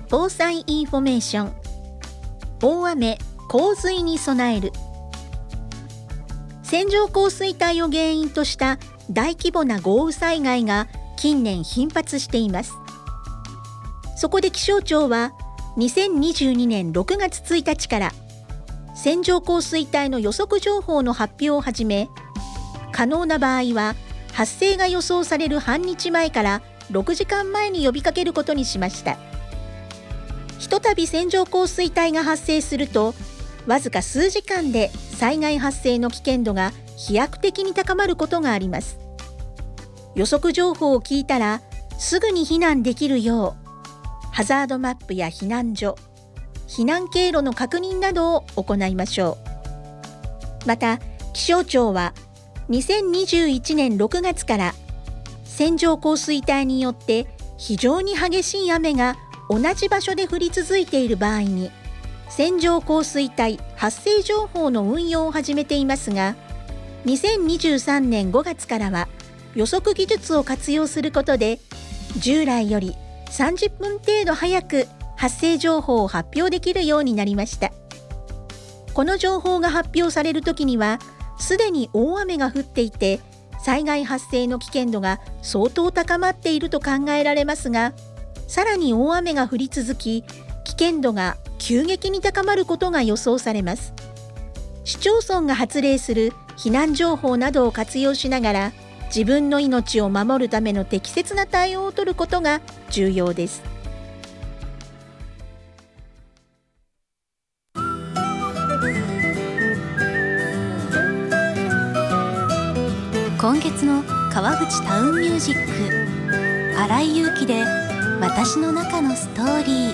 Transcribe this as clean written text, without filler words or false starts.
防災インフォメーション。大雨・洪水に備える。線状降水帯を原因とした大規模な豪雨災害が近年頻発しています。そこで気象庁は2022年6月1日から線状降水帯の予測情報の発表を始め、可能な場合は発生が予想される半日前から6時間前に呼びかけることにしました。ひとたび線状降水帯が発生すると、わずか数時間で災害発生の危険度が飛躍的に高まることがあります。予測情報を聞いたらすぐに避難できるよう、ハザードマップや避難所、避難経路の確認などを行いましょう。また、気象庁は2021年6月から線状降水帯によって非常に激しい雨が同じ場所で降り続いている場合に線状降水帯発生情報の運用を始めていますが、2023年5月からは予測技術を活用することで従来より30分程度早く発生情報を発表できるようになりました。この情報が発表されるときにはすでに大雨が降っていて、災害発生の危険度が相当高まっていると考えられますが、さらに大雨が降り続き、危険度が急激に高まることが予想されます。市町村が発令する避難情報などを活用しながら、自分の命を守るための適切な対応を取ることが重要です。 今月の川口タウンミュージック、新井祐希で私の中のストーリー。